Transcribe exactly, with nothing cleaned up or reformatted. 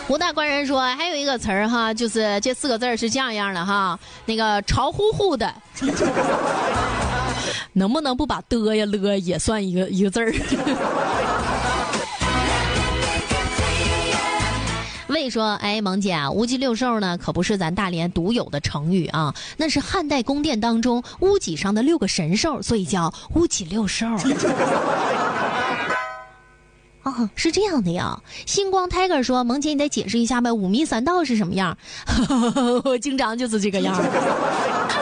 吴大官人说，还有一个词儿哈，就是这四个字儿是这样样的哈，那个潮乎乎的，能不能不把的呀了也算一个一个字儿？魏说，哎，萌姐啊，乌鸡六兽呢，可不是咱大连独有的成语啊，那是汉代宫殿当中屋脊上的六个神兽，所以叫乌脊六兽。哦，是这样的呀。星光 Tiger 说，萌姐你再解释一下呗，五迷三道是什么样？我经常就是这个样。